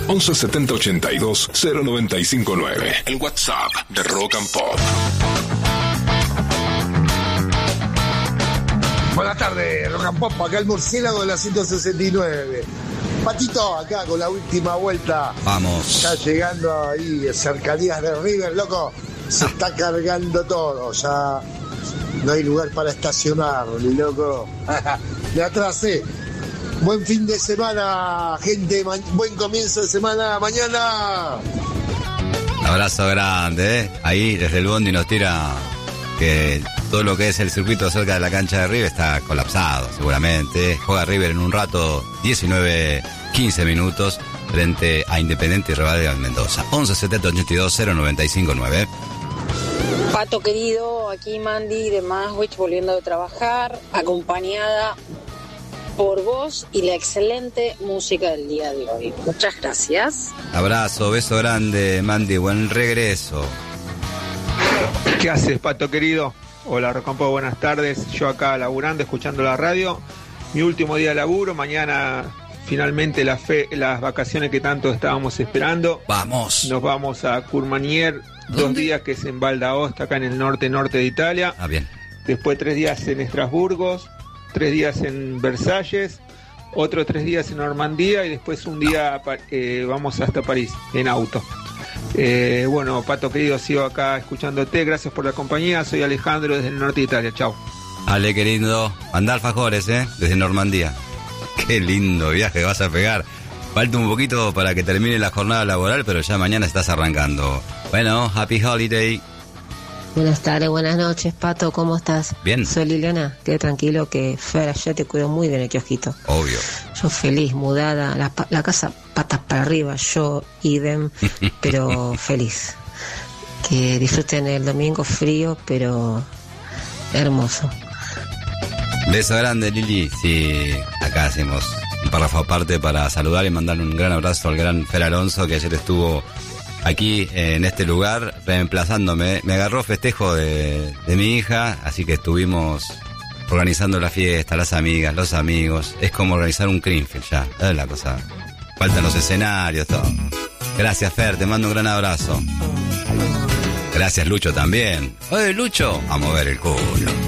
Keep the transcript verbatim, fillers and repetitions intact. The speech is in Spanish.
once setenta ochenta y dos cero noventa y cinco nueve. El WhatsApp de Rock and Pop. Buenas tardes, Rock and Pop, acá el murciélago de la ciento sesenta y nueve. Patito, acá con la última vuelta. Vamos. Ya llegando ahí, cercanías de River, loco. Se está cargando todo, ya no hay lugar para estacionar, loco. Me atrasé. Buen fin de semana, gente. Ma- buen comienzo de semana. Mañana. Abrazo grande, ¿eh? Ahí desde el Bondi nos tira que todo lo que es el circuito cerca de la cancha de River está colapsado, seguramente. Juega River en un rato, diecinueve quince minutos, frente a Independiente y Rivadavia Mendoza. once setenta ochenta y dos cero noventa y cinco nueve. Pato querido, aquí Mandy de Maswich volviendo de trabajar, acompañada por vos y la excelente música del día de hoy. Muchas gracias. Abrazo, beso grande, Mandy, buen regreso. ¿Qué haces, Pato querido? Hola, Rocampo, buenas tardes. Yo acá laburando, escuchando la radio. Mi último día de laburo, mañana finalmente la fe, las vacaciones que tanto estábamos esperando. Vamos. Nos vamos a Courmayeur, dos días, que es en Val d'Aosta, acá en el norte-norte de Italia. Ah, bien. Después tres días en Estrasburgo, tres días en Versalles, otros tres días en Normandía y después un día eh, vamos hasta París en auto. Eh, bueno, Pato querido, sigo acá escuchándote, gracias por la compañía, soy Alejandro desde el norte de Italia, chao. Ale, querido, anda alfajores, ¿eh? Desde Normandía. Qué lindo viaje vas a pegar. Falta un poquito para que termine la jornada laboral, pero ya mañana estás arrancando. Bueno, happy holiday. Buenas tardes, buenas noches, Pato, ¿cómo estás? Bien. Soy Liliana, quede tranquilo que Fer ya te cuidó muy bien el kiosquito. Obvio. Yo feliz, mudada, la, la casa patas para arriba, yo idem, pero feliz. Que disfruten el domingo frío, pero hermoso. Beso grande, Lili. Sí, acá hacemos un párrafo aparte para saludar y mandarle un gran abrazo al gran Fer Alonso, que ayer estuvo aquí en este lugar reemplazándome. Me agarró festejo de, de mi hija, así que estuvimos organizando la fiesta, las amigas, los amigos. Es como organizar un Greenfield ya, es la cosa. Faltan los escenarios, todo. Gracias, Fer, te mando un gran abrazo. Gracias, Lucho, también. Oye, Lucho, a mover el culo.